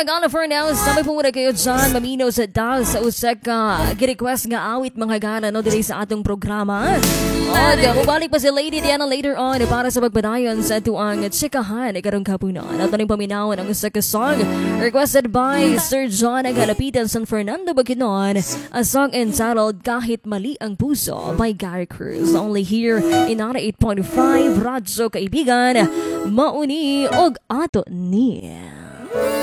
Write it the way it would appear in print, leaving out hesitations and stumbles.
Gala for now, sabi po muna kayo dyan, maminaw sa daw sa usek ka. Gi-request nga awit mga gala no dili sa atong programa. At mubalik pa si Lady Diana later on para sa pagpadayon sa tuang tsikahan karong kapunan. At taning paminawan ang usek ka song requested by Sir John Agalapitan San Fernando Bukidnon. A song entitled Kahit Mali ang Puso by Gary Cruz. Only here in 8.5 Radyo Kaibigan. Mauni og ato ni